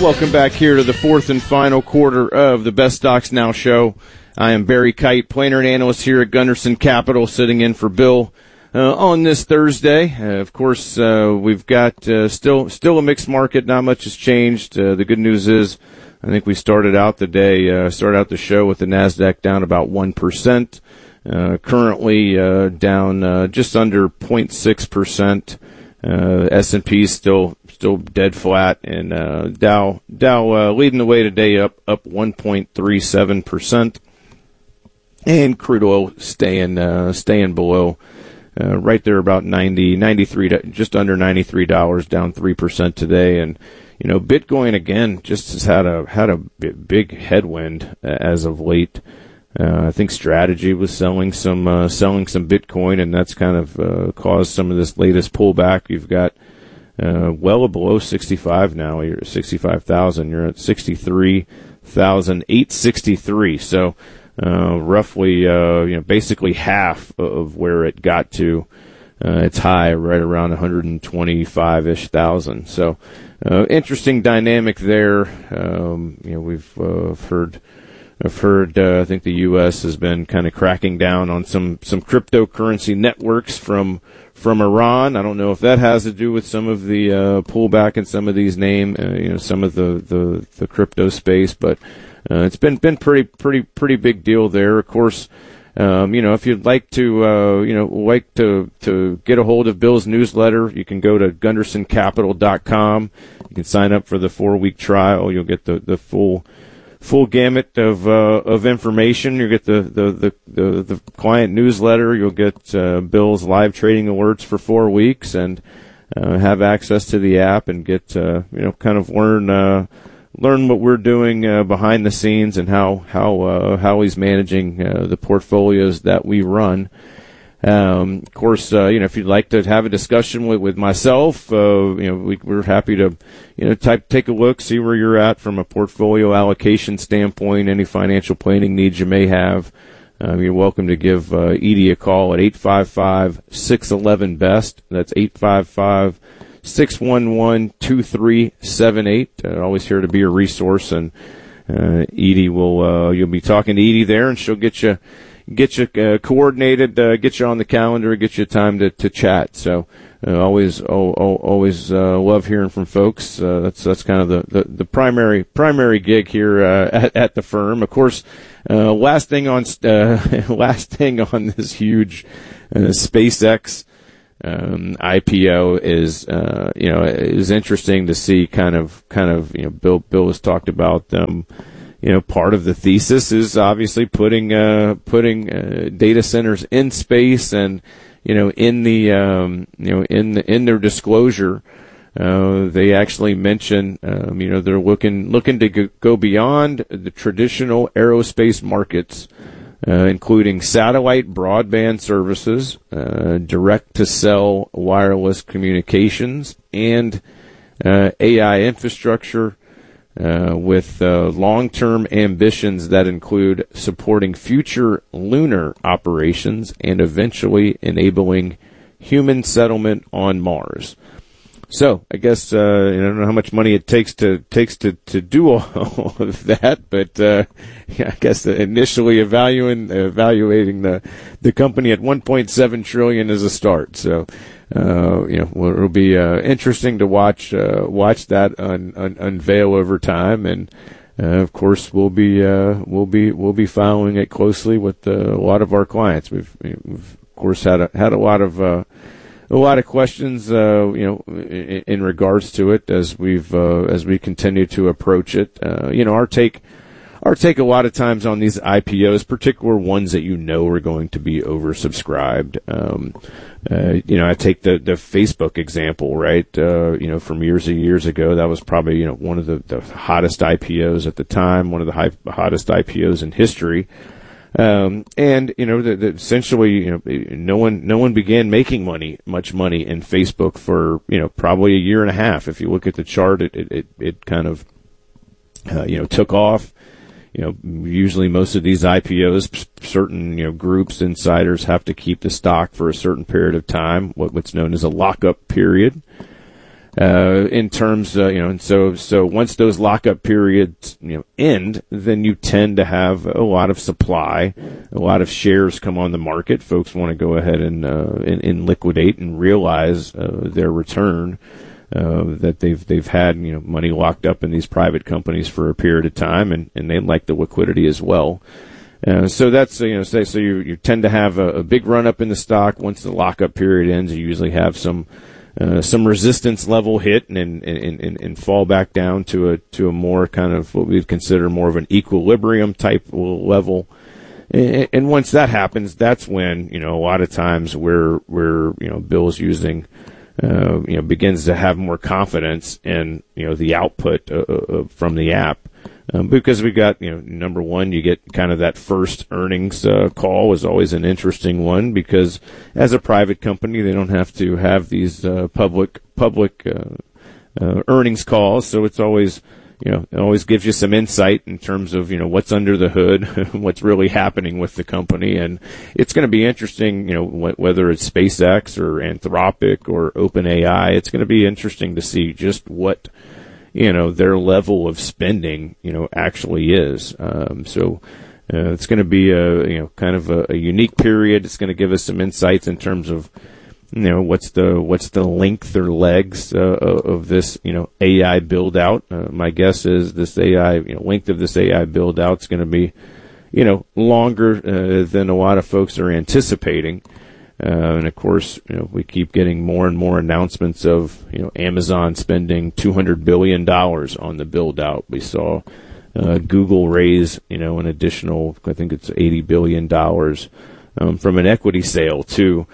Welcome back here to the fourth and final quarter of the Best Stocks Now show. I am Barry Kite, planner and analyst here at Gunderson Capital, sitting in for Bill on this Thursday. Of course, we've got still a mixed market. Not much has changed. The good news is, I think we started out the show with the Nasdaq down about 1%. Currently down just under 0.6%. S&P still dead flat, and Dow leading the way today, up 1.37%, and crude oil staying below right there about 93, just under $93, down 3% today. And Bitcoin again just has had a big headwind as of late. I think Strategy was selling some Bitcoin, and that's kind of caused some of this latest pullback. You've got well below 65 now. You're at 65,000. You're at 63,863. So roughly, basically half of where it got to. Its high right around 125-ish thousand. So interesting dynamic there. I've heard, I think the U.S. has been kind of cracking down on some cryptocurrency networks from Iran. I don't know if that has to do with some of the pullback in some of these some of the crypto space, but it's been pretty big deal there. Of course, if you'd like to get a hold of Bill's newsletter, you can go to GundersonCapital.com. You can sign up for the 4-week trial. You'll get the full gamut of information. You get the client newsletter. You'll get Bill's live trading alerts for 4 weeks, and have access to the app and get kind of learn what we're doing behind the scenes and how he's managing the portfolios that we run. Of course, if you'd like to have a discussion with myself, we're happy to, take a look, see where you're at from a portfolio allocation standpoint, any financial planning needs you may have. You're welcome to give Edie a call at 855-611-BEST. That's 855-611-2378. Always here to be a resource, and Edie you'll be talking to Edie there, and she'll get you coordinated, get you on the calendar, get you time to chat. So always love hearing from folks. That's kind of the primary gig here at the firm. Of course, last thing on this huge SpaceX IPO is it was interesting to see kind of Bill has talked about them. Part of the thesis is obviously putting data centers in space, and in their disclosure, they actually mention they're looking to go beyond the traditional aerospace markets, including satellite broadband services, direct to cell wireless communications, and AI infrastructure. With long-term ambitions that include supporting future lunar operations and eventually enabling human settlement on Mars. So I guess I don't know how much money it takes to do all of that, but I guess initially evaluating the company at $1.7 trillion is a start. So it'll be interesting to watch that unveil over time, and of course we'll be following it closely with a lot of our clients. We've of course had a lot of questions in regards to it as we continue to approach it. Our take a lot of times on these IPOs, particular ones that are going to be oversubscribed. I take the Facebook example, right? From years ago, that was probably one of the hottest IPOs at the time, one of the hottest IPOs in history. Essentially, no one began making much money in Facebook for, probably a year and a half. If you look at the chart, it kind of, took off. Usually most of these IPOs, certain, groups, insiders have to keep the stock for a certain period of time, what's known as a lockup period. in terms, and so once those lockup periods, end, then you tend to have a lot of supply, a lot of shares come on the market. Folks want to go ahead and liquidate and realize their return. That they've had money locked up in these private companies for a period of time, and they like the liquidity as well. So that's so you tend to have a big run up in the stock. Once the lockup period ends, you usually have some resistance level hit and fall back down to a more kind of what we'd consider more of an equilibrium type level. And once that happens, that's when a lot of times where Bill's using. Begins to have more confidence in, the output from the app. Because we got, number one, you get kind of that first earnings call is always an interesting one, because as a private company, they don't have to have these public earnings calls. So it's always, it always gives you some insight in terms of, what's under the hood, what's really happening with the company. And it's going to be interesting, whether it's SpaceX or Anthropic or OpenAI, it's going to be interesting to see just what, their level of spending, actually is. So it's going to be kind of a unique period. It's going to give us some insights in terms of, what's the length or legs of this AI build out. My guess is this AI length of this AI build out is going to be longer than a lot of folks are anticipating. And of course, we keep getting more and more announcements of Amazon spending $200 billion on the build out. We saw Google raise an additional, I think it's $80 billion from an equity sale to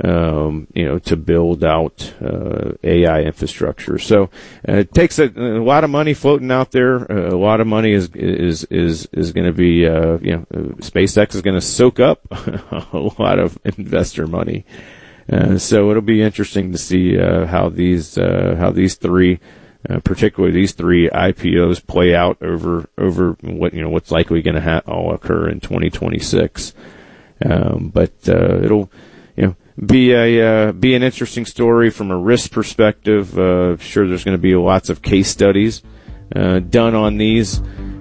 build out AI infrastructure. So it takes a lot of money floating out there. A lot of money is going to be SpaceX is going to soak up a lot of investor money. So it'll be interesting to see how these three, particularly these three IPOs, play out over what's likely going to all occur in 2026. But it'll be an interesting story from a risk perspective. Sure, there's going to be lots of case studies done on these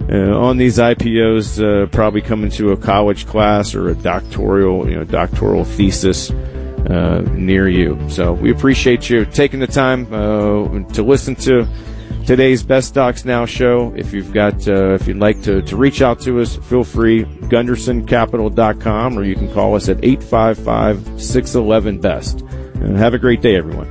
IPOs, probably coming to a college class or a doctoral thesis near you. So we appreciate you taking the time to listen to today's Best Stocks Now show. If you'd like to reach out to us, feel free, GundersonCapital.com, or you can call us at 855-611-BEST. Have a great day, everyone.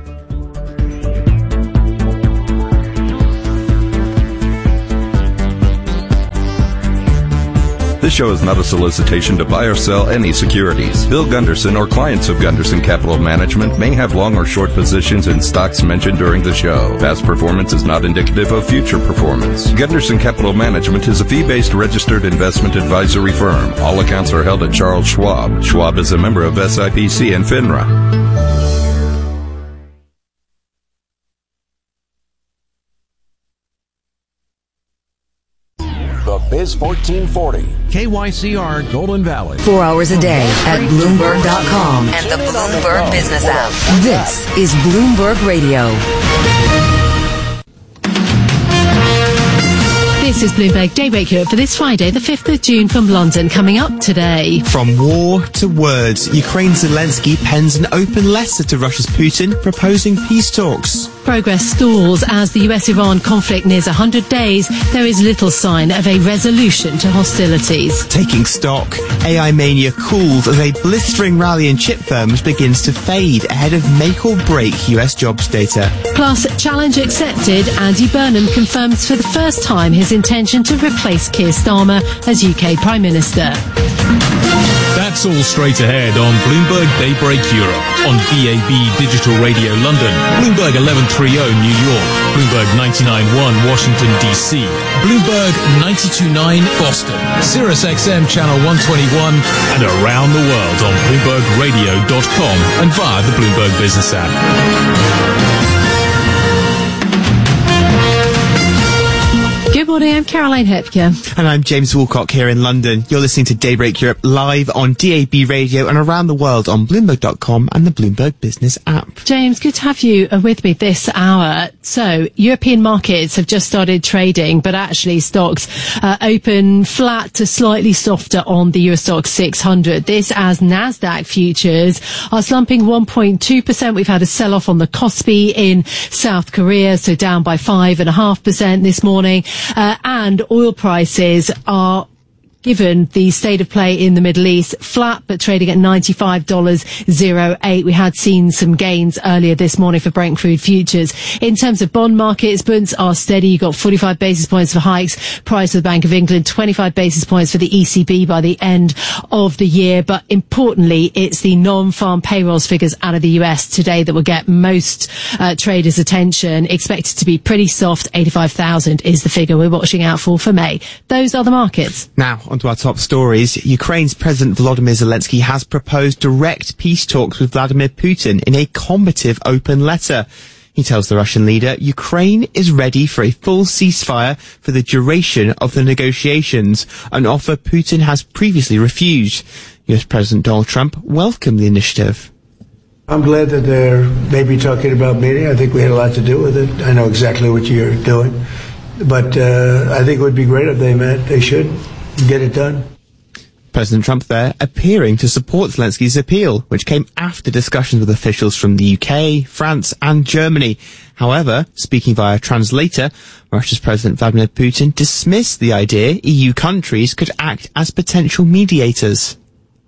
This show is not a solicitation to buy or sell any securities. Bill Gunderson or clients of Gunderson Capital Management may have long or short positions in stocks mentioned during the show. Past performance is not indicative of future performance. Gunderson Capital Management is a fee-based registered investment advisory firm. All accounts are held at Charles Schwab. Schwab is a member of SIPC and FINRA. Biz 1440. KYCR Golden Valley. 4 hours a day at Bloomberg.com and the Bloomberg Business app. This is Bloomberg Radio. This is Bloomberg Daybreak Europe for this Friday, the 5th of June from London. Coming up today. From war to words, Ukraine's Zelensky pens an open letter to Russia's Putin proposing peace talks. Progress stalls as the US-Iran conflict nears 100 days. There is little sign of a resolution to hostilities. Taking stock, AI mania cools as a blistering rally in chip firms begins to fade ahead of make or break US jobs data. Plus, challenge accepted. Andy Burnham confirms for the first time his intention to replace Keir Starmer as UK Prime Minister. That's all straight ahead on Bloomberg Daybreak Europe, on DAB Digital Radio London, Bloomberg 1130 New York, Bloomberg 99.1 Washington DC, Bloomberg 92.9 Boston, Sirius XM Channel 121, and around the world on BloombergRadio.com and via the Bloomberg Business app. Good morning, I'm Caroline Hepker. And I'm James Woolcock here in London. You're listening to Daybreak Europe live on DAB Radio and around the world on Bloomberg.com and the Bloomberg Business app. James, good to have you with me this hour. So, European markets have just started trading, but actually stocks open flat to slightly softer on the Eurostoxx 600. This as Nasdaq futures are slumping 1.2%. We've had a sell-off on the Kospi in South Korea, so down by 5.5% this morning. And oil prices are, given the state of play in the Middle East, flat but trading at $95.08. We had seen some gains earlier this morning for Brent crude futures. In terms of bond markets, bunds are steady. You've got 45 basis points for hikes, price for the Bank of England, 25 basis points for the ECB by the end of the year. But importantly, it's the non-farm payrolls figures out of the US today that will get most traders' attention. Expected to be pretty soft. 85,000 is the figure we're watching out for May. Those are the markets. Now, onto our top stories. Ukraine's President Volodymyr Zelensky has proposed direct peace talks with Vladimir Putin in a combative open letter. He tells the Russian leader Ukraine is ready for a full ceasefire for the duration of the negotiations, an offer Putin has previously refused. US President Donald Trump welcomed the initiative. I'm glad that they're maybe talking about meeting. I think we had a lot to do with it. I know exactly what you're doing. But I think it would be great if they met. They should get it done. President Trump there appearing to support Zelensky's appeal, which came after discussions with officials from the UK, France and Germany. However, speaking via a translator, Russia's President Vladimir Putin dismissed the idea EU countries could act as potential mediators.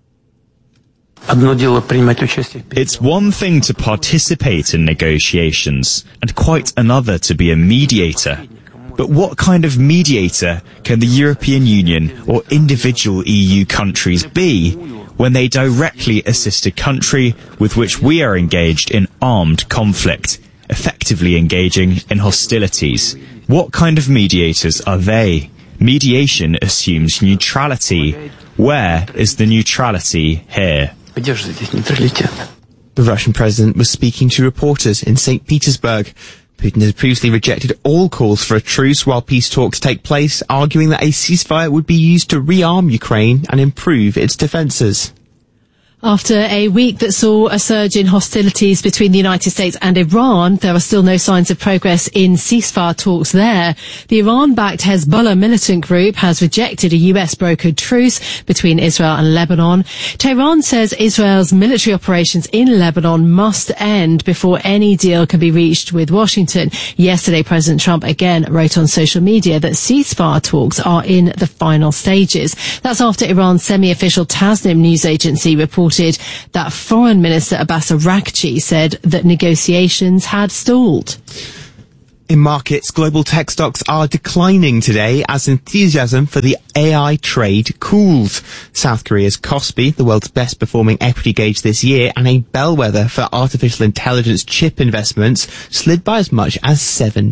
It's one thing to participate in negotiations, and quite another to be a mediator. But what kind of mediator can the European Union or individual EU countries be when they directly assist a country with which we are engaged in armed conflict, effectively engaging in hostilities? What kind of mediators are they? Mediation assumes neutrality. Where is the neutrality here? The Russian president was speaking to reporters in St. Petersburg. Putin has previously rejected all calls for a truce while peace talks take place, arguing that a ceasefire would be used to rearm Ukraine and improve its defences. After a week that saw a surge in hostilities between the United States and Iran, there are still no signs of progress in ceasefire talks there. The Iran-backed Hezbollah militant group has rejected a US-brokered truce between Israel and Lebanon. Tehran says Israel's military operations in Lebanon must end before any deal can be reached with Washington. Yesterday, President Trump again wrote on social media that ceasefire talks are in the final stages. That's after Iran's semi-official Tasnim news agency reported that Foreign Minister Abbas Araghchi said that negotiations had stalled. In markets, global tech stocks are declining today as enthusiasm for the AI trade cools. South Korea's Kospi, the world's best performing equity gauge this year and a bellwether for artificial intelligence chip investments, slid by as much as 7%.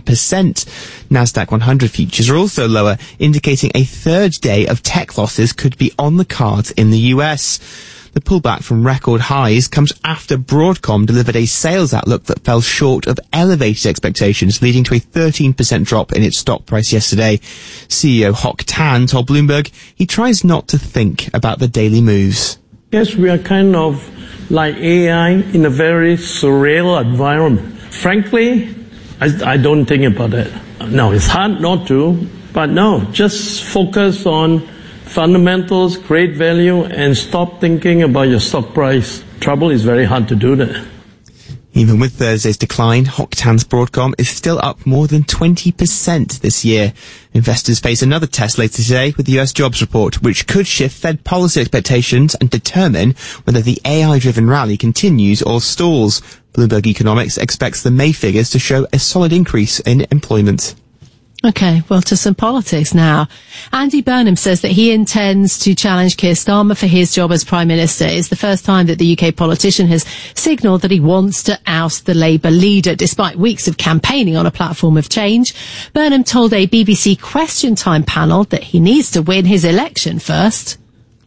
Nasdaq 100 futures are also lower, indicating a third day of tech losses could be on the cards in the US. The pullback from record highs comes after Broadcom delivered a sales outlook that fell short of elevated expectations, leading to a 13% drop in its stock price yesterday. CEO Hock Tan told Bloomberg he tries not to think about the daily moves. Yes, we are kind of like AI in a very surreal environment. Frankly, I don't think about it. No, it's hard not to, but no, just focus on fundamentals, create value, and stop thinking about your stock price. Trouble is very hard to do that. Even with Thursday's decline, Hock Tan's Broadcom is still up more than 20% this year. Investors face another test later today with the US jobs report, which could shift Fed policy expectations and determine whether the AI-driven rally continues or stalls. Bloomberg Economics expects the May figures to show a solid increase in employment. Okay, well, to some politics now. Andy Burnham says that he intends to challenge Keir Starmer for his job as Prime Minister. It's the first time that the UK politician has signalled that he wants to oust the Labour leader, despite weeks of campaigning on a platform of change. Burnham told a BBC Question Time panel that he needs to win his election first.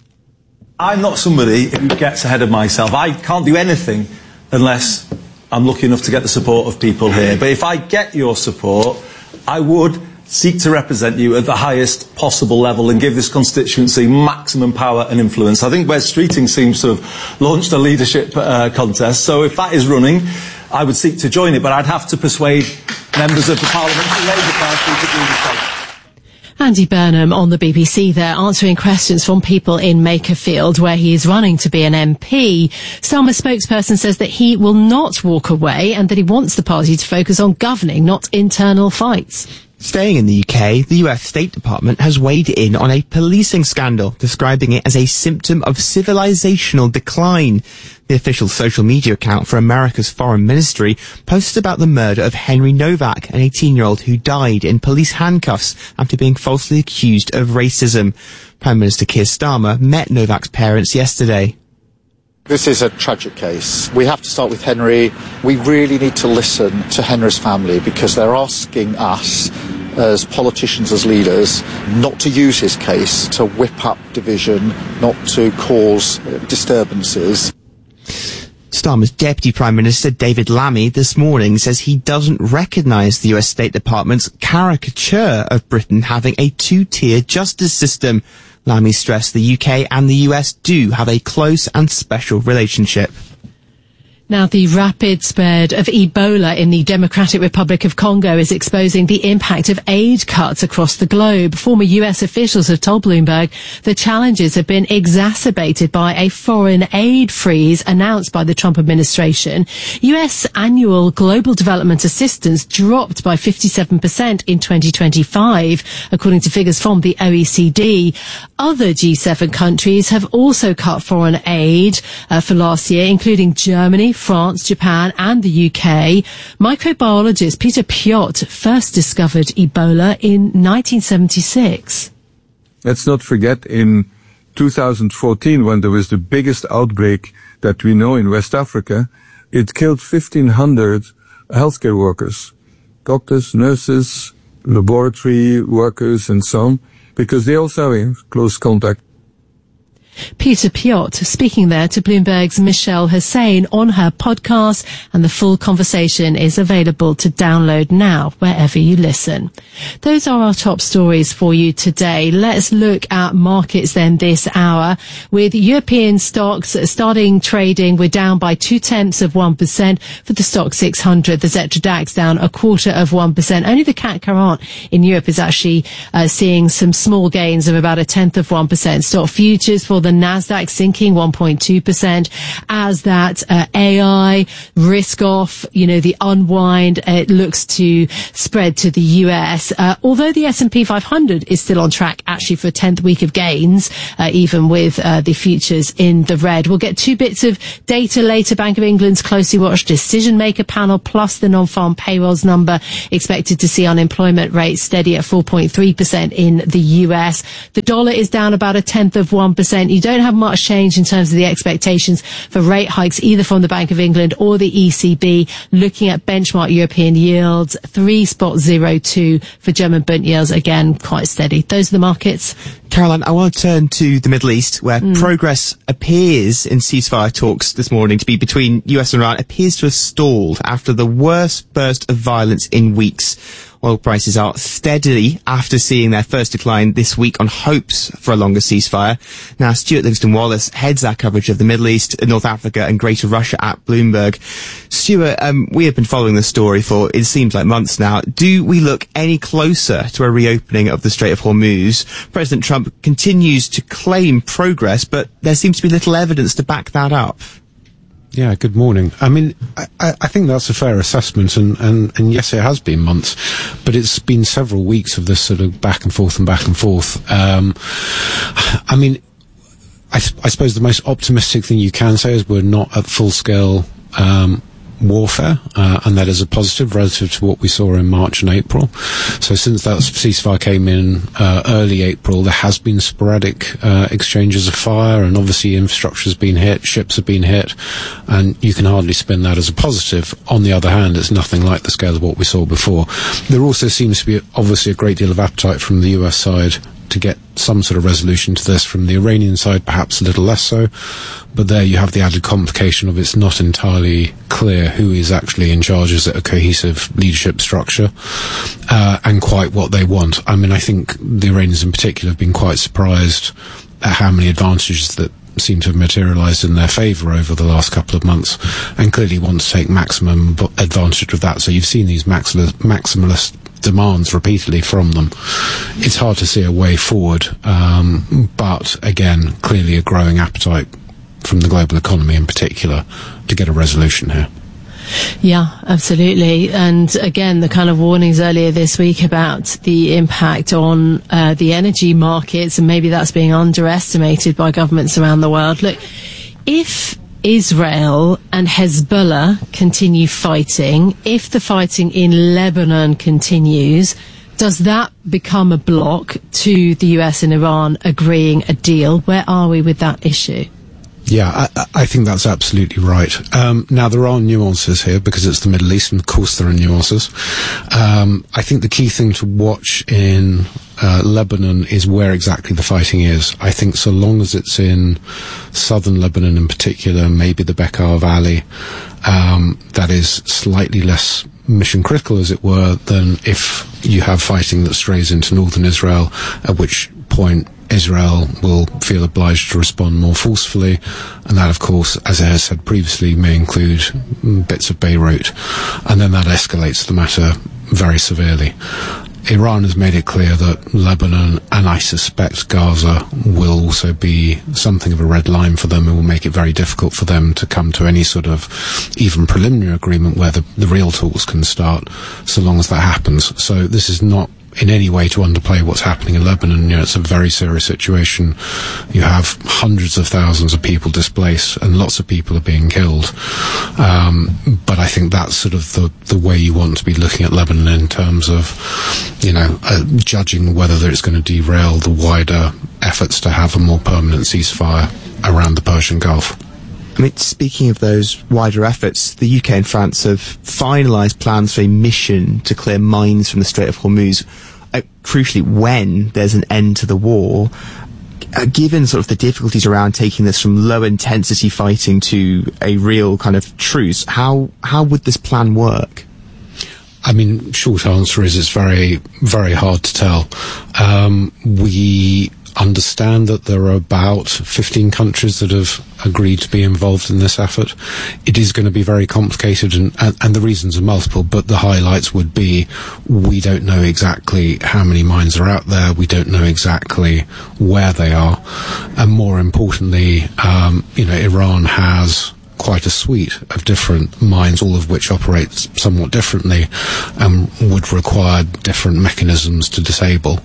I'm not somebody who gets ahead of myself. I can't do anything unless I'm lucky enough to get the support of people here. But if I get your support, I would seek to represent you at the highest possible level and give this constituency maximum power and influence. I think Wes Streeting seems to have launched a leadership contest, so if that is running, I would seek to join it, but I'd have to persuade members of the Parliamentary Labour Party to do the same. Andy Burnham on the BBC there, answering questions from people in Makerfield, where he is running to be an MP. Starmer's spokesperson says that he will not walk away and that he wants the party to focus on governing, not internal fights. Staying in the UK, the US State Department has weighed in on a policing scandal, describing it as a symptom of civilizational decline. The official social media account for America's Foreign Ministry posted about the murder of Henry Novak, an 18-year-old who died in police handcuffs after being falsely accused of racism. Prime Minister Keir Starmer met Novak's parents yesterday. This is a tragic case. We have to start with Henry. We really need to listen to Henry's family because they're asking us as politicians, as leaders, not to use his case to whip up division, not to cause disturbances. Starmer's Deputy Prime Minister David Lammy this morning says he doesn't recognise the US State Department's caricature of Britain having a two-tier justice system. Lammy stressed the UK and the US do have a close and special relationship. Now, the rapid spread of Ebola in the Democratic Republic of Congo is exposing the impact of aid cuts across the globe. Former US officials have told Bloomberg the challenges have been exacerbated by a foreign aid freeze announced by the Trump administration. US annual global development assistance dropped by 57% in 2025, according to figures from the OECD. Other G7 countries have also cut foreign aid for last year, including Germany, France, Japan and the UK. Microbiologist Peter Piot first discovered Ebola in 1976. Let's not forget in 2014, when there was the biggest outbreak that we know in West Africa, it killed 1,500 healthcare workers, doctors, nurses, laboratory workers and so on, because they also are in close contact. Peter Piot speaking there to Bloomberg's Michelle Hussein on her podcast, and the full conversation is available to download now wherever you listen. Those are our top stories for you today. Let's look at markets then this hour, with European stocks starting trading. We're down by 0.2% for the stock 600. The Xetra DAX down 0.25%. Only the CAC 40 in Europe is actually seeing some small gains of about 0.1%. Stock futures for the Nasdaq sinking 1.2% as that AI risk off, the unwind, it looks to spread to the US. Although the S&P 500 is still on track actually for a 10th week of gains, even with the futures in the red. We'll get two bits of data later. Bank of England's closely watched decision maker panel plus the non-farm payrolls number, expected to see unemployment rates steady at 4.3% in the US. The dollar is down about 0.1%. You don't have much change in terms of the expectations for rate hikes either from the Bank of England or the ECB. Looking at benchmark European yields, 3.02 for German Bund yields, again quite steady. Those are the markets. Caroline, I want to turn to the Middle East, where progress appears in ceasefire talks this morning to be between US and Iran appears to have stalled after the worst burst of violence in weeks. Oil prices are steadily after seeing their first decline this week on hopes for a longer ceasefire. Now, Stuart Livingston-Wallace heads our coverage of the Middle East, North Africa and Greater Russia at Bloomberg. Stuart, we have been following the story for, it seems like, months now. Do we look any closer to a reopening of the Strait of Hormuz? President Trump continues to claim progress, but there seems to be little evidence to back that up. Yeah, good morning. I mean, I think that's a fair assessment, and yes, it has been months, but it's been several weeks of this sort of back and forth. I mean, I suppose the most optimistic thing you can say is we're not at full-scale warfare, and that is a positive relative to what we saw in March and April. So since that ceasefire came in early April, there has been sporadic exchanges of fire, and obviously infrastructure has been hit, ships have been hit, and you can hardly spin that as a positive. On the other hand, it's nothing like the scale of what we saw before. There also seems to be obviously a great deal of appetite from the US side to get some sort of resolution to this. From the Iranian side, perhaps a little less so, but there you have the added complication of it's not entirely clear who is actually in charge. Is it a cohesive leadership structure, and quite what they want. I mean, I think the Iranians in particular have been quite surprised at how many advantages that seem to have materialised in their favour over the last couple of months, and clearly want to take maximum advantage of that. So you've seen these maximalist demands repeatedly from them. It's hard to see a way forward, but again, clearly a growing appetite from the global economy in particular to get a resolution here. Yeah, absolutely. And again, the kind of warnings earlier this week about the impact on the energy markets, and maybe that's being underestimated by governments around the world. Look, if Israel and Hezbollah continue fighting, if the fighting in Lebanon continues, does that become a block to the US and Iran agreeing a deal? Where are we with that issue? Yeah, I think that's absolutely right. Now, there are nuances here because it's the Middle East, and of course there are nuances. I think the key thing to watch in Lebanon is where exactly the fighting is. I think so long as it's in southern Lebanon in particular, maybe the Bekaa Valley, that is slightly less mission critical, as it were, than if you have fighting that strays into northern Israel, at which point Israel will feel obliged to respond more forcefully, and that, of course, as I have said previously, may include bits of Beirut, and then that escalates the matter very severely. Iran has made it clear that Lebanon, and I suspect Gaza, will also be something of a red line for them. It will make it very difficult for them to come to any sort of even preliminary agreement where the real talks can start, so long as that happens. So this is not in any way to underplay what's happening in Lebanon. You know, it's a very serious situation. You have hundreds of thousands of people displaced, and lots of people are being killed. But I think that's sort of the way you want to be looking at Lebanon in terms of, judging whether it's going to derail the wider efforts to have a more permanent ceasefire around the Persian Gulf. I mean, speaking of those wider efforts, the UK and France have finalised plans for a mission to clear mines from the Strait of Hormuz, crucially when there's an end to the war. Given sort of the difficulties around taking this from low intensity fighting to a real kind of truce, how would this plan work? I mean, short answer is it's very, very hard to tell. We understand that there are about 15 countries that have agreed to be involved in this effort. It is going to be very complicated, and the reasons are multiple, but the highlights would be we don't know exactly how many mines are out there, we don't know exactly where they are, and more importantly, Iran has quite a suite of different mines, all of which operate somewhat differently and would require different mechanisms to disable.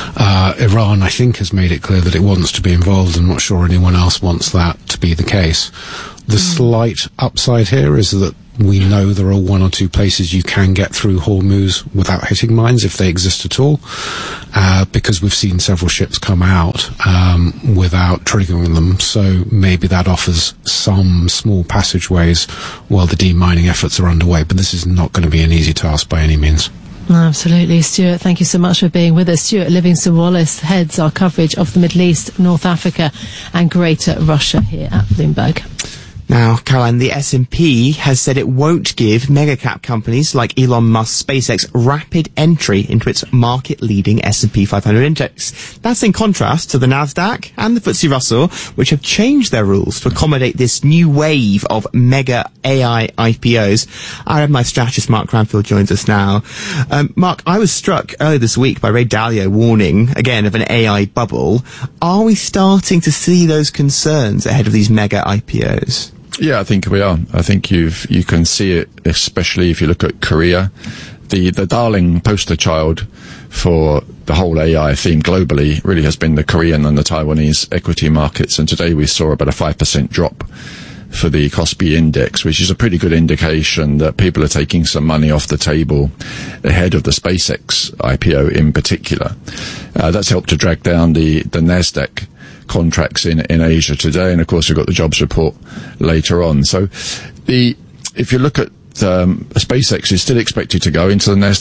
Iran, I think, has made it clear that it wants to be involved. I'm not sure anyone else wants that to be the case. The slight upside here is that we know there are one or two places you can get through Hormuz without hitting mines, if they exist at all, because we've seen several ships come out without triggering them. So maybe that offers some small passageways while the demining efforts are underway. But this is not going to be an easy task by any means. Absolutely. Stuart, thank you so much for being with us. Stuart Livingston-Wallace heads our coverage of the Middle East, North Africa and Greater Russia here at Bloomberg. Now, Caroline, the S&P has said it won't give mega-cap companies like Elon Musk's SpaceX rapid entry into its market-leading S&P 500 index. That's in contrast to the Nasdaq and the FTSE Russell, which have changed their rules to accommodate this new wave of mega AI IPOs. I have my strategist Mark Cranfield joins us now. Mark, I was struck earlier this week by Ray Dalio warning, again, of an AI bubble. Are we starting to see those concerns ahead of these mega IPOs? Yeah, I think we are. I think you can see it, especially if you look at Korea. The darling poster child for the whole AI theme globally really has been the Korean and the Taiwanese equity markets. And today we saw about a 5% drop for the Kospi index, which is a pretty good indication that people are taking some money off the table ahead of the SpaceX IPO in particular. That's helped to drag down the Nasdaq contracts in Asia today, and of course we've got the jobs report later on. So if you look at SpaceX is still expected to go into the Nasdaq,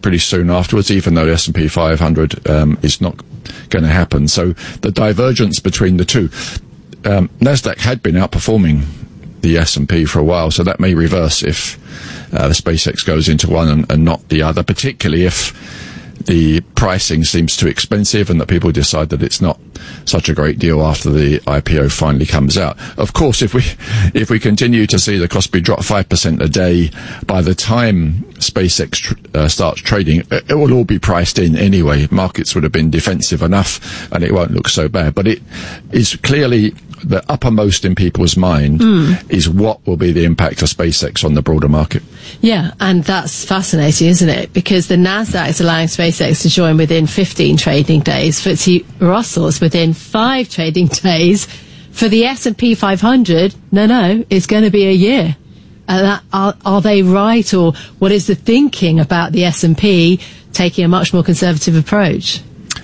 pretty soon afterwards, even though the S&P 500 is not going to happen. So the divergence between the two, Nasdaq had been outperforming the S&P for a while, so that may reverse if the SpaceX goes into one and not the other, particularly if the pricing seems too expensive and that people decide that it's not such a great deal after the IPO finally comes out. Of course, if we continue to see the Kospi drop 5% a day, by the time SpaceX starts trading, it will all be priced in anyway. Markets would have been defensive enough and it won't look so bad. But it is clearly the uppermost in people's mind is what will be the impact of SpaceX on the broader market. Yeah, and that's fascinating, isn't it? Because the Nasdaq is allowing SpaceX to join within 15 trading days. FTSE Russell is within 5 trading days. For the S&P 500, no, it's going to be a year. Are they right, or what is the thinking about the S&P taking a much more conservative approach?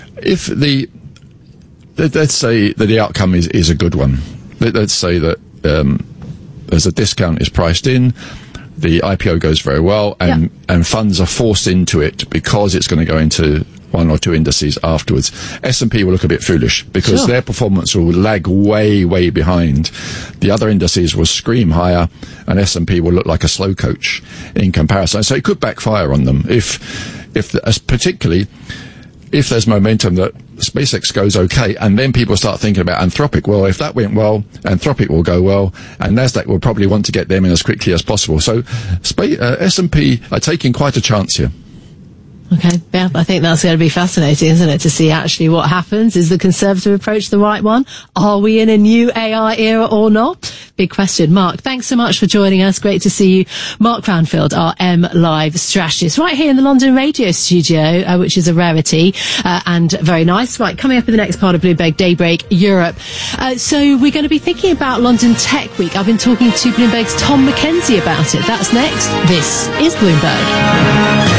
Let's say that the outcome is a good one. Let's say that as a discount is priced in, the IPO goes very well, and funds are forced into it because it's going to go into one or two indices afterwards. S&P will look a bit foolish because their performance will lag way, way behind. The other indices will scream higher, and S&P will look like a slow coach in comparison. So it could backfire on them particularly if there's momentum that SpaceX goes okay, and then people start thinking about Anthropic. Well, if that went well, Anthropic will go well, and Nasdaq will probably want to get them in as quickly as possible. So S&P are taking quite a chance here. Okay, yeah, I think that's going to be fascinating, isn't it, to see actually what happens. Is the conservative approach the right one? Are we in a new AI era or not? Big question. Mark, thanks so much for joining us. Great to see you. Mark Cranfield, our M-Live strategist, right here in the London radio studio, which is a rarity, and very nice. Right, coming up in the next part of Bloomberg Daybreak Europe. So we're going to be thinking about London Tech Week. I've been talking to Bloomberg's Tom McKenzie about it. That's next. This is Bloomberg.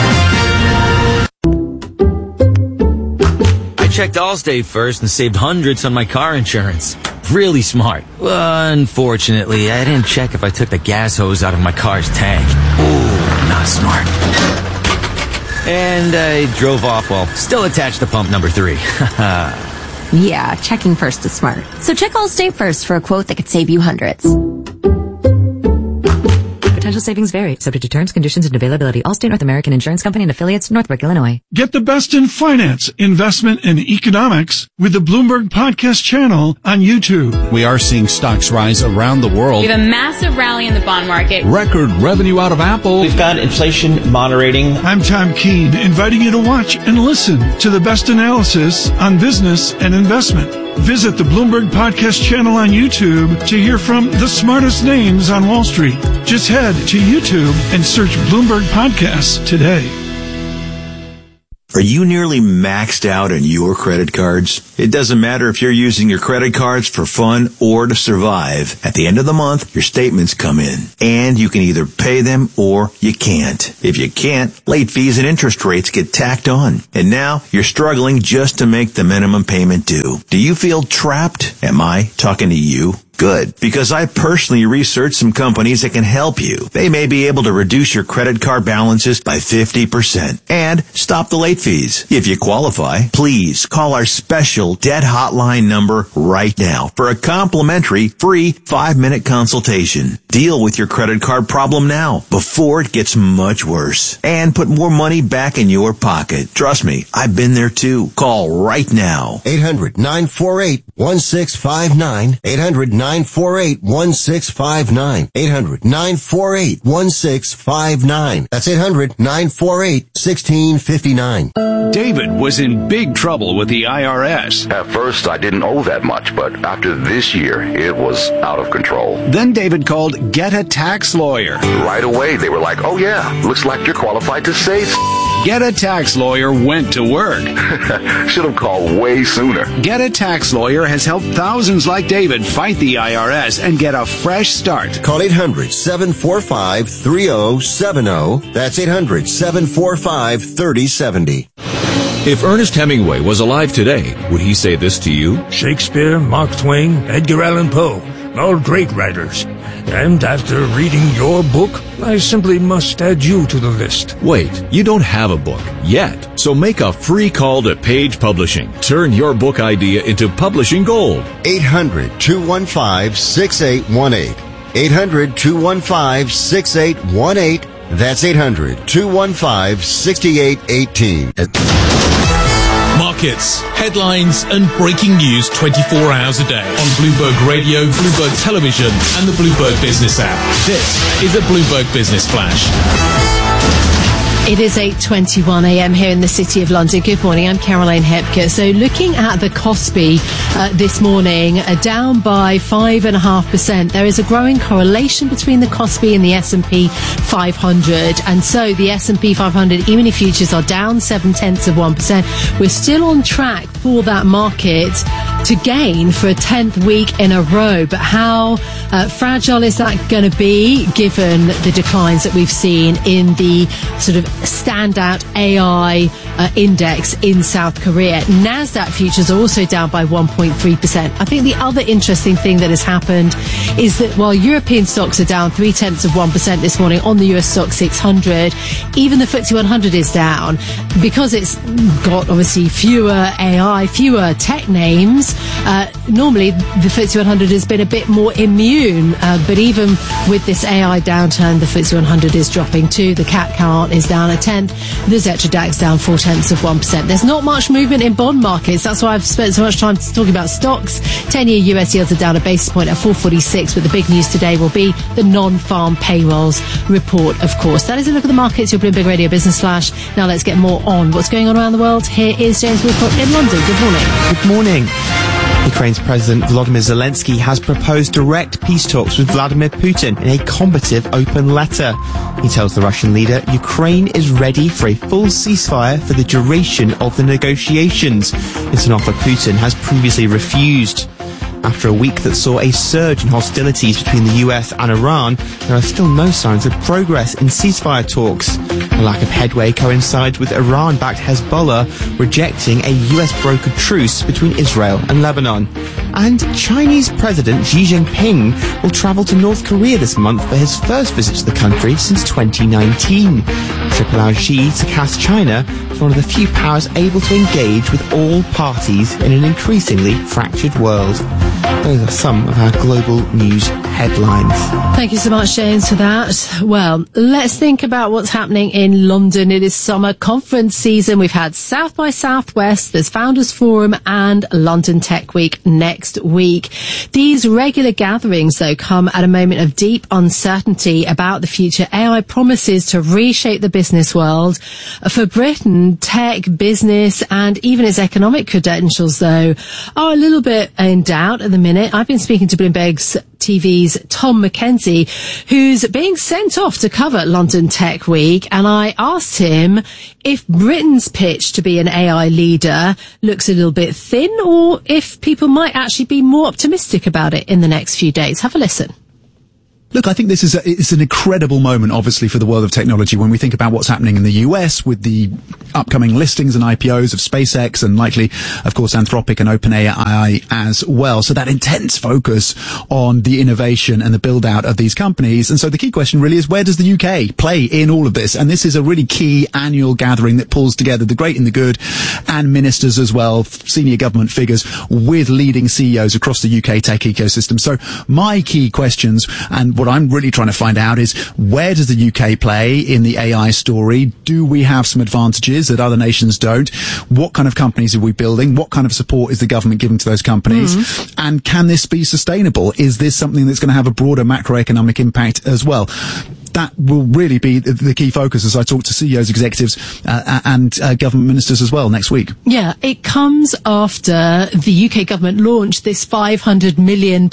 Checked Allstate first and saved hundreds on my car insurance. Really smart. Unfortunately, I didn't check if I took the gas hose out of my car's tank. Ooh, not smart. And I drove off while still attached to pump number 3. Yeah, checking first is smart. So check Allstate first for a quote that could save you hundreds. Potential savings vary, subject to terms, conditions, and availability. Allstate North American Insurance Company and affiliates, Northbrook, Illinois. Get the best in finance, investment, and economics with the Bloomberg Podcast channel on YouTube. We are seeing stocks rise around the world. We have a massive rally in the bond market. Record revenue out of Apple. We've got inflation moderating. I'm Tom Keene, inviting you to watch and listen to the best analysis on business and investment. Visit the Bloomberg Podcast channel on YouTube to hear from the smartest names on Wall Street. Just head to YouTube and search Bloomberg Podcasts today. Are you nearly maxed out on your credit cards? It doesn't matter if you're using your credit cards for fun or to survive. At the end of the month, your statements come in, and you can either pay them or you can't. If you can't, late fees and interest rates get tacked on. And now you're struggling just to make the minimum payment due. Do you feel trapped? Am I talking to you? Good, because I personally researched some companies that can help you. They may be able to reduce your credit card balances by 50% and stop the late fees. If you qualify, please call our special debt hotline number right now for a complimentary free 5-minute consultation. Deal with your credit card problem now before it gets much worse and put more money back in your pocket. Trust me, I've been there too. Call right now. 800-948-1659. 800-948-1659. 800-948-1659. That's 800-948-1659. David was in big trouble with the IRS. At first, I didn't owe that much, but after this year, it was out of control. Then David called Get a Tax Lawyer. Right away, they were like, oh yeah, looks like you're qualified to say Get a Tax Lawyer went to work. Should have called way sooner. Get a Tax Lawyer has helped thousands like David fight the IRS and get a fresh start. Call 800-745-3070. That's 800-745-3070. If Ernest Hemingway was alive today, would he say this to you? Shakespeare, Mark Twain, Edgar Allan Poe, all great writers. And after reading your book, I simply must add you to the list. Wait, you don't have a book yet. So make a free call to Page Publishing. Turn your book idea into publishing gold. 800-215-6818. 800-215-6818. That's 800-215-6818. Markets, headlines, and breaking news 24 hours a day on Bloomberg Radio, Bloomberg Television, and the Bloomberg Business app. This is a Bloomberg Business Flash. It is 8:21 a.m. here in the City of London. Good morning, I'm Caroline Hepker. So looking at the Kospi this morning, down by 5.5%. There is a growing correlation between the Kospi and the S&P 500. And so the S&P 500 E-mini futures are down 0.7%. We're still on track for that market to gain for a 10th week in a row. But how fragile is that going to be given the declines that we've seen in the sort of standout AI index in South Korea? Nasdaq futures are also down by 1.3%. I think the other interesting thing that has happened is that while European stocks are down 0.3% this morning on the US stock 600, even the FTSE 100 is down because it's got obviously fewer AI, fewer tech names. Normally the FTSE 100 has been a bit more immune, but even with this AI downturn, the FTSE 100 is dropping too. The CAC count is down a tenth. The Xetra DAX down 0.4%. There's not much movement in bond markets. That's why I've spent so much time talking about stocks. 10-year US yields are down a basis point at 4.46, but the big news today will be the non-farm payrolls report, of course. That is a look at the markets, your Bloomberg Radio Business Flash. Now let's get more on what's going on around the world. Here is James Wilcott in London. Good morning. Good morning. Ukraine's President Volodymyr Zelensky has proposed direct peace talks with Vladimir Putin in a combative open letter. He tells the Russian leader Ukraine is ready for a full ceasefire for the duration of the negotiations. It's an offer Putin has previously refused. After a week that saw a surge in hostilities between the US and Iran, there are still no signs of progress in ceasefire talks. The lack of headway coincides with Iran-backed Hezbollah rejecting a US-brokered truce between Israel and Lebanon. And Chinese President Xi Jinping will travel to North Korea this month for his first visit to the country since 2019. The trip allows Xi to cast China as one of the few powers able to engage with all parties in an increasingly fractured world. Those are some of our global news headlines. Thank you so much, James, for that. Well, let's think about what's happening in London. It is summer conference season. We've had South by Southwest, there's Founders Forum and London Tech Week next week. These regular gatherings, though, come at a moment of deep uncertainty about the future. AI promises to reshape the business world. For Britain, tech, business and even its economic credentials, though, are a little bit in doubt at the minute. I've been speaking to Bloomberg's TV's Tom Mackenzie, who's being sent off to cover London Tech Week, and I asked him if Britain's pitch to be an AI leader looks a little bit thin, or if people might actually be more optimistic about it in the next few days. Have a listen. Look, I think this is it's an incredible moment, obviously, for the world of technology when we think about what's happening in the US with the upcoming listings and IPOs of SpaceX and likely, of course, Anthropic and OpenAI as well. So that intense focus on the innovation and the build out of these companies. And so the key question really is, where does the UK play in all of this? And this is a really key annual gathering that pulls together the great and the good and ministers as well, senior government figures with leading CEOs across the UK tech ecosystem. So my key questions, and what I'm really trying to find out, is where does the UK play in the AI story? Do we have some advantages that other nations don't? What kind of companies are we building? What kind of support is the government giving to those companies? And can this be sustainable? Is this something that's going to have a broader macroeconomic impact as well? That will really be the key focus as I talk to CEOs, executives, and government ministers as well next week. Yeah, it comes after the UK government launched this £500 million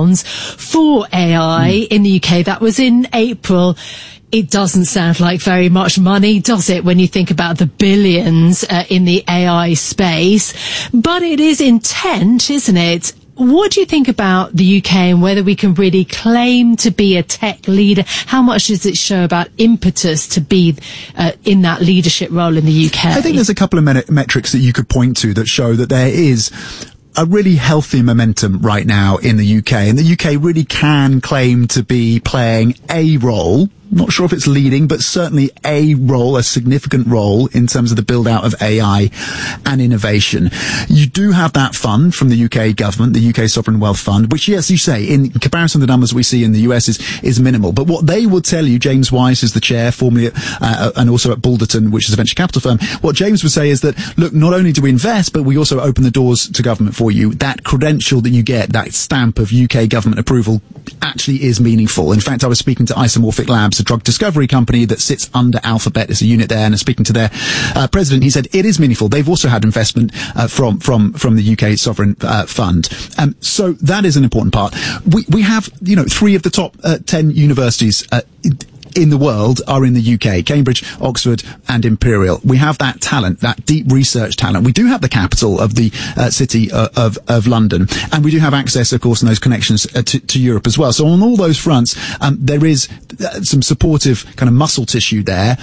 for AI in the UK. That was in April. It doesn't sound like very much money, does it, when you think about the billions in the AI space? But it is intent, isn't it? What do you think about the UK and whether we can really claim to be a tech leader? How much does it show about impetus to be in that leadership role in the UK? I think there's a couple of metrics that you could point to that show that there is a really healthy momentum right now in the UK, and the UK really can claim to be playing a role. Not sure if it's leading, but certainly a role, a significant role in terms of the build out of AI and innovation. You do have that fund from the UK government, the UK Sovereign Wealth Fund, which, yes, you say, in comparison to the numbers we see in the US is minimal. But what they will tell you, James Weiss is the chair, formerly and also at Balderton, which is a venture capital firm. What James would say is that, look, not only do we invest, but we also open the doors to government for you. That credential that you get, that stamp of UK government approval, actually is meaningful. In fact, I was speaking to Isomorphic Labs, a drug discovery company that sits under Alphabet as a unit there, and speaking to their president, he said it is meaningful. They've also had investment from the UK Sovereign Fund. So that is an important part. We have, 3 of the top 10 universities in the world are in the UK, Cambridge, Oxford and Imperial. We have that talent, that deep research talent. We do have the capital of the city of London, and we do have access, of course, and those connections to Europe as well. So on all those fronts, there is some supportive kind of muscle tissue there.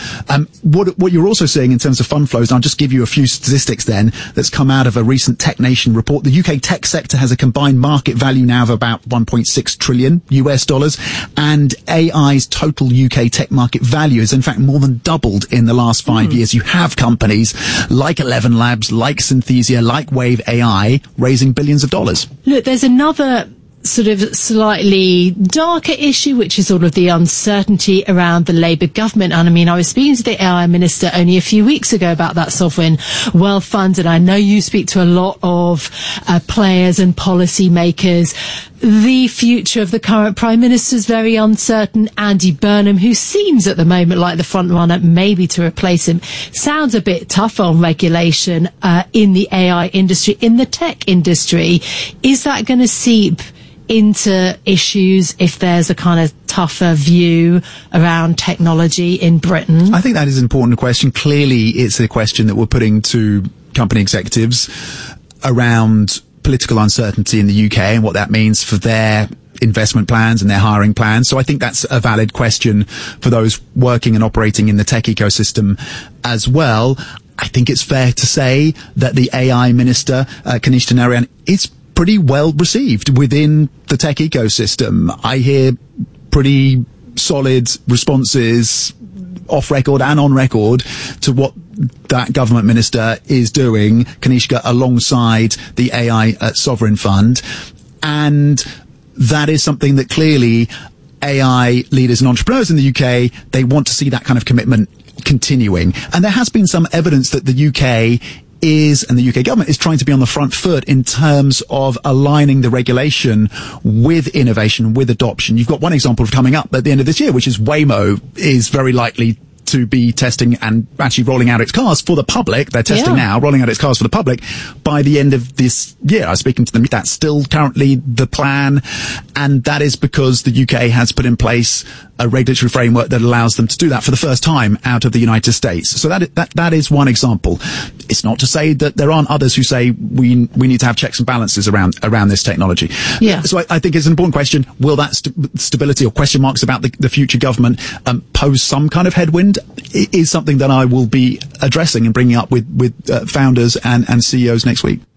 What you're also seeing in terms of fund flows, and I'll just give you a few statistics then that's come out of a recent Tech Nation report. The UK tech sector has a combined market value now of about $1.6 trillion US, and AI's total UK tech market value has in fact more than doubled in the last 5 years. You have companies like 11 Labs, like Synthesia, like Wave AI raising billions of dollars. Look, there's another sort of slightly darker issue, which is all of the uncertainty around the Labour government. And I mean, I was speaking to the AI minister only a few weeks ago about that sovereign wealth fund, and I know you speak to a lot of players and policy makers. The future of the current Prime Minister is very uncertain. Andy Burnham, who seems at the moment like the front runner maybe to replace him, sounds a bit tougher on regulation in the AI industry, in the tech industry. Is that going to seep into issues if there's a kind of tougher view around technology in Britain? I think that is an important question. Clearly, it's a question that we're putting to company executives around political uncertainty in the UK and what that means for their investment plans and their hiring plans. So I think that's a valid question for those working and operating in the tech ecosystem as well. I think it's fair to say that the AI minister, Kanishka Narayan, is pretty well received within the tech ecosystem. I hear pretty solid responses off record and on record to what that government minister is doing, Kanishka, alongside the AI Sovereign Fund. And that is something that clearly AI leaders and entrepreneurs in the UK, they want to see that kind of commitment continuing. And there has been some evidence that the UK and the UK government is trying to be on the front foot in terms of aligning the regulation with innovation, with adoption. You've got one example of coming up at the end of this year, which is Waymo is very likely to be testing and actually rolling out its cars for the public. They're testing now, rolling out its cars for the public by the end of this year. I was speaking to them. That's still currently the plan. And that is because the UK has put in place a regulatory framework that allows them to do that for the first time out of the United States. So that is one example. It's not to say that there aren't others who say we need to have checks and balances around this technology. Yeah. So I think it's an important question. Will that stability or question marks about the future government pose some kind of headwind? It is something that I will be addressing and bringing up with founders and CEOs next week.